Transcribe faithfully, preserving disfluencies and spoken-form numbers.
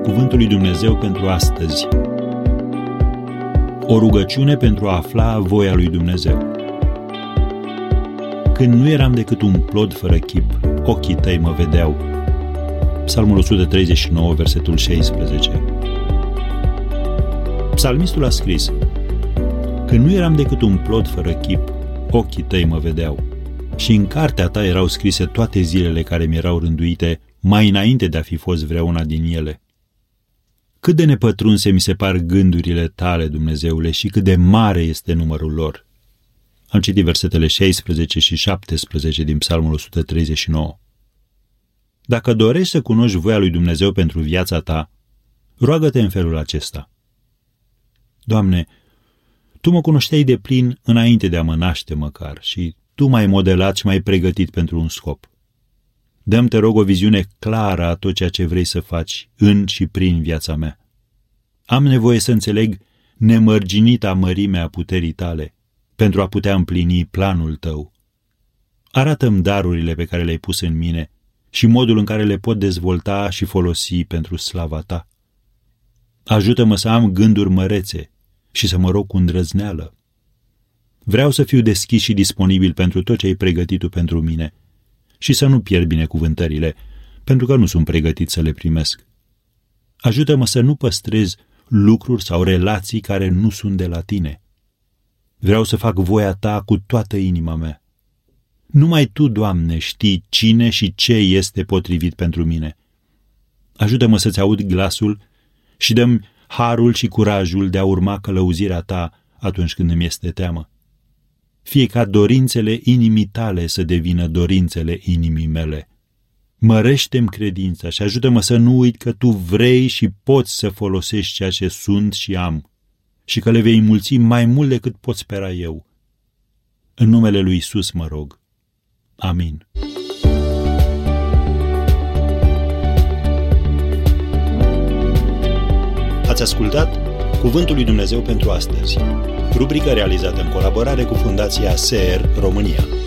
Cuvântul lui Dumnezeu pentru astăzi. O rugăciune pentru a afla voia lui Dumnezeu. Când nu eram decât un plod fără chip, ochii tăi mă vedeau. Psalmul o sută treizeci și nouă, versetul șaisprezece. Psalmistul a scris: Când nu eram decât un plod fără chip, ochii tăi mă vedeau. Și în cartea ta erau scrise toate zilele care mi erau rânduite, mai înainte de a fi fost vreuna din ele. Cât de nepătrunse mi se par gândurile tale, Dumnezeule, și cât de mare este numărul lor. Am citit versetele șaisprezece și șaptesprezece din Psalmul o sută treizeci și nouă. Dacă dorești să cunoști voia lui Dumnezeu pentru viața ta, roagă-te în felul acesta: Doamne, Tu mă cunoșteai de plin înainte de a mă naște măcar și Tu m-ai modelat și m-ai pregătit pentru un scop. Dă-mi, te rog, o viziune clară a tot ceea ce vrei să faci în și prin viața mea. Am nevoie să înțeleg nemărginita mărimea puterii tale pentru a putea împlini planul tău. Arată-mi darurile pe care le-ai pus în mine și modul în care le pot dezvolta și folosi pentru slava ta. Ajută-mă să am gânduri mărețe și să mă rog cu îndrăzneală. Vreau să fiu deschis și disponibil pentru tot ce ai pregătit tu pentru mine și să nu pierd binecuvântările, pentru că nu sunt pregătit să le primesc. Ajută-mă să nu păstrez lucruri sau relații care nu sunt de la tine. Vreau să fac voia ta cu toată inima mea. Numai tu, Doamne, știi cine și ce este potrivit pentru mine. Ajută-mă să-ți aud glasul și dă-mi harul și curajul de a urma călăuzirea ta atunci când îmi este teamă. Fie ca dorințele inimii tale să devină dorințele inimii mele. Mărește-mi credința și ajută-mă să nu uit că tu vrei și poți să folosești ceea ce sunt și am și că le vei mulți mai mult decât pot spera eu. În numele lui Iisus mă rog. Amin. Ați ascultat Cuvântul lui Dumnezeu pentru astăzi, rubrica realizată în colaborare cu Fundația S E R România.